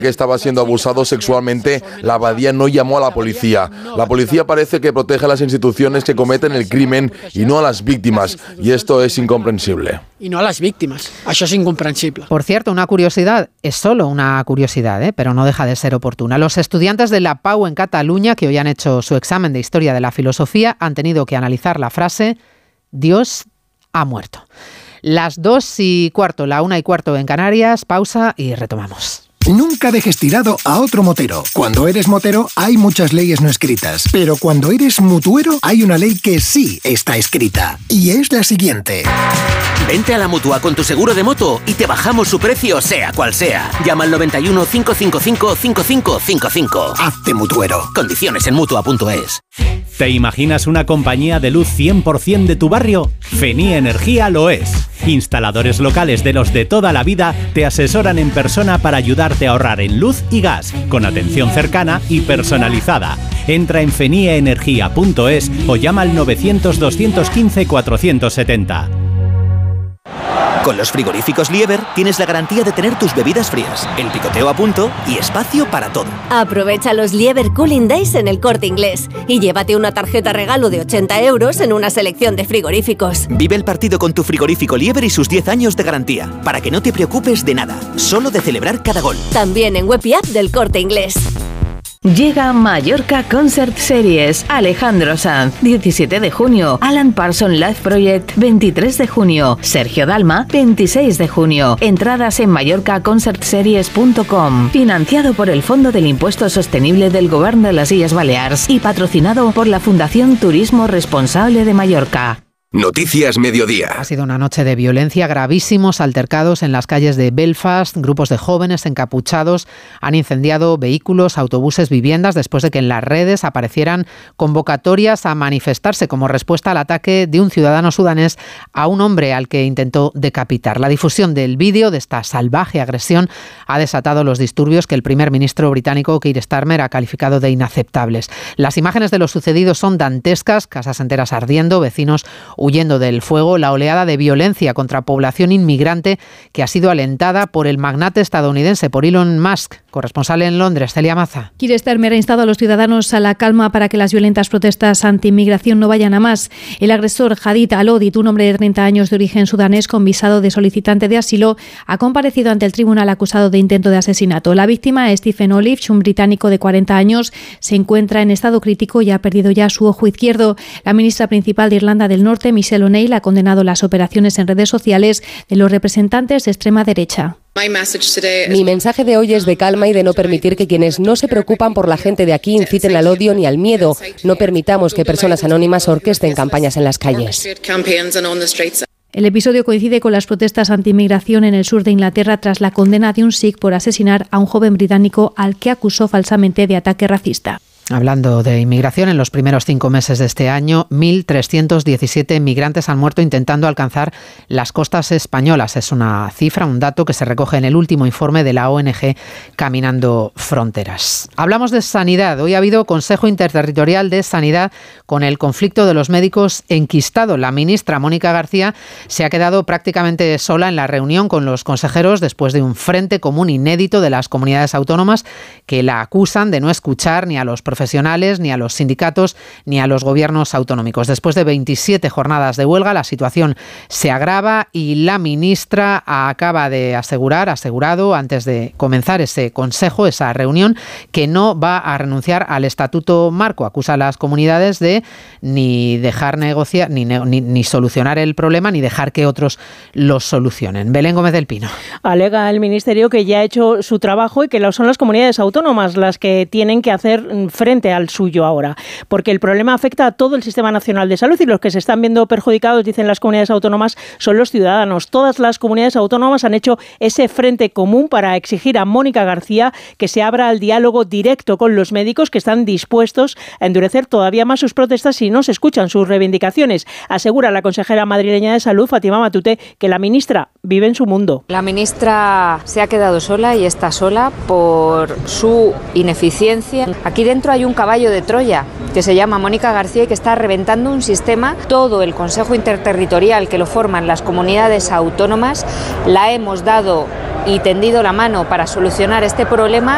que estaba siendo abusado sexualmente, la abadía no llamó a la policía. La policía parece que protege a las instituciones que cometen el crimen y no a las víctimas, y esto es incomprensible. Y no a las víctimas, eso es incomprensible. Por cierto, una curiosidad, es solo una curiosidad, pero no deja de ser oportuna. Los estudiantes de la Pau en Cataluña, que hoy han hecho su examen de Historia de la Filosofía, han tenido que analizar la frase «Dios ha muerto». Las 2:15, la 1:15 en Canarias, pausa y retomamos. Nunca dejes tirado a otro motero. Cuando eres motero hay muchas leyes no escritas, pero cuando eres mutuero hay una ley que sí está escrita, y es la siguiente. Vente a la Mutua con tu seguro de moto y te bajamos su precio sea cual sea. Llama al 91 555 5555. Hazte mutuero. Condiciones en Mutua.es. ¿Te imaginas una compañía de luz 100% de tu barrio? Fenía Energía lo es. Instaladores locales de los de toda la vida te asesoran en persona para ayudarte a ahorrar en luz y gas, con atención cercana y personalizada. Entra en feniaenergia.es o llama al 900 215 470. Con los frigoríficos Lieber tienes la garantía de tener tus bebidas frías, el picoteo a punto y espacio para todo. Aprovecha los Lieber Cooling Days en El Corte Inglés y llévate una tarjeta regalo de 80 € en una selección de frigoríficos. Vive el partido con tu frigorífico Lieber y sus 10 años de garantía, para que no te preocupes de nada, solo de celebrar cada gol. También en web y app del Corte Inglés. Llega Mallorca Concert Series. Alejandro Sanz, 17 de junio. Alan Parsons Live Project, 23 de junio. Sergio Dalma, 26 de junio. Entradas en mallorcaconcertseries.com. Financiado por el Fondo del Impuesto Sostenible del Govern de las Illes Balears y patrocinado por la Fundación Turismo Responsable de Mallorca. Noticias Mediodía. Ha sido una noche de violencia, gravísimos altercados en las calles de Belfast. Grupos de jóvenes encapuchados han incendiado vehículos, autobuses, viviendas después de que en las redes aparecieran convocatorias a manifestarse como respuesta al ataque de un ciudadano sudanés a un hombre al que intentó decapitar. La difusión del vídeo de esta salvaje agresión ha desatado los disturbios que el primer ministro británico Keir Starmer ha calificado de inaceptables. Las imágenes de lo sucedido son dantescas, casas enteras ardiendo, vecinos huyendo del fuego, la oleada de violencia contra población inmigrante que ha sido alentada por el magnate estadounidense, por Elon Musk. Corresponsal en Londres, Celia Maza. Keir Starmer ha instado a los ciudadanos a la calma para que las violentas protestas anti-inmigración no vayan a más. El agresor Hadid al-Odid, un hombre de 30 años de origen sudanés con visado de solicitante de asilo, ha comparecido ante el tribunal acusado de intento de asesinato. La víctima, Stephen Olive, un británico de 40 años, se encuentra en estado crítico y ha perdido ya su ojo izquierdo. La ministra principal de Irlanda del Norte, Michelle O'Neill, ha condenado las operaciones en redes sociales de los representantes de extrema derecha. Mi mensaje de hoy es de calma y de no permitir que quienes no se preocupan por la gente de aquí inciten al odio ni al miedo. No permitamos que personas anónimas orquesten campañas en las calles. El episodio coincide con las protestas anti-inmigración en el sur de Inglaterra tras la condena de un sikh por asesinar a un joven británico al que acusó falsamente de ataque racista. Hablando de inmigración, en los primeros 5 meses de este año, 1.317 migrantes han muerto intentando alcanzar las costas españolas. Es una cifra, un dato que se recoge en el último informe de la ONG Caminando Fronteras. Hablamos de sanidad. Hoy ha habido Consejo Interterritorial de Sanidad con el conflicto de los médicos enquistado. La ministra Mónica García se ha quedado prácticamente sola en la reunión con los consejeros después de un frente común inédito de las comunidades autónomas que la acusan de no escuchar ni a los profesionales, ni a los sindicatos, ni a los gobiernos autonómicos. Después de 27 jornadas de huelga, la situación se agrava y la ministra acaba de asegurado antes de comenzar ese consejo, esa reunión, que no va a renunciar al estatuto marco. Acusa a las comunidades de ni dejar negociar, ni solucionar el problema, ni dejar que otros lo solucionen. Belén Gómez del Pino. Alega el Ministerio que ya ha hecho su trabajo y que son las comunidades autónomas las que tienen que hacer frente al suyo ahora, porque el problema afecta a todo el Sistema Nacional de Salud y los que se están viendo perjudicados, dicen las comunidades autónomas, son los ciudadanos. Todas las comunidades autónomas han hecho ese frente común para exigir a Mónica García que se abra al diálogo directo con los médicos, que están dispuestos a endurecer todavía más sus protestas si no se escuchan sus reivindicaciones. Asegura la consejera madrileña de Salud, Fátima Matute, que la ministra vive en su mundo. La ministra se ha quedado sola y está sola por su ineficiencia. Aquí dentro hay un caballo de Troya que se llama Mónica García y que está reventando un sistema. Todo el Consejo Interterritorial que lo forman las comunidades autónomas la hemos dado y tendido la mano para solucionar este problema